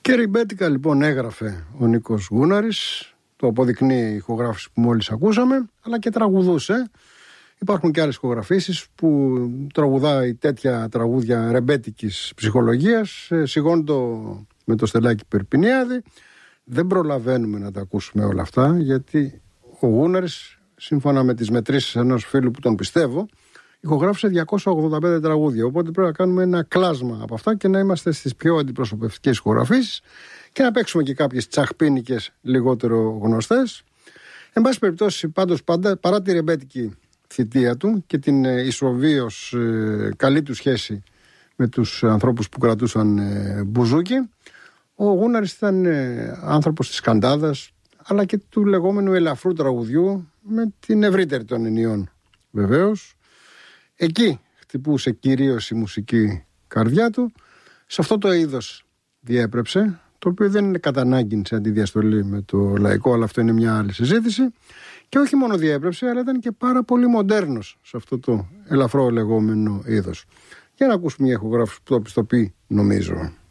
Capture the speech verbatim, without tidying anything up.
Και ριμπέτικα λοιπόν έγραφε ο Νίκος Γούναρης, το αποδεικνύει η ηχογράφηση που μόλις ακούσαμε, αλλά και τραγουδούσε. Υπάρχουν και άλλες ηχογραφήσεις που τραγουδάει τέτοια τραγούδια ρεμπέτικης ψυχολογίας, σιγόντο με το Στελάκη Περπινιάδη. Δεν προλαβαίνουμε να τα ακούσουμε όλα αυτά, γιατί ο Γούναρης, σύμφωνα με τις μετρήσεις ενός φίλου που τον πιστεύω, ηχογράφησε διακόσια ογδόντα πέντε τραγούδια. Οπότε πρέπει να κάνουμε ένα κλάσμα από αυτά και να είμαστε στις πιο αντιπροσωπευτικές ηχογραφήσεις και να παίξουμε και κάποιες τσαχπίνικες λιγότερο γνωστές. Εν πάση περιπτώσει, πάντως, πάντα, παρά τη ρεμπέτικη θητεία του και την ισοβίως ε, καλή του σχέση με τους ανθρώπους που κρατούσαν ε, μπουζούκι, ο Γούναρης ήταν ε, άνθρωπος της καντάδας, αλλά και του λεγόμενου ελαφρού τραγουδιού, με την ευρύτερη των ενιών βεβαίως. Εκεί χτυπούσε κυρίως η μουσική καρδιά του. Σε αυτό το είδος διέπρεψε, το οποίο δεν είναι κατά ανάγκη σε αντιδιαστολή με το λαϊκό, αλλά αυτό είναι μια άλλη συζήτηση. Και όχι μόνο διέπρεψε, αλλά ήταν και πάρα πολύ μοντέρνος σε αυτό το ελαφρό λεγόμενο είδος. Για να ακούσουμε μια ηχογράφηση που το πιστοποιεί, νομίζω.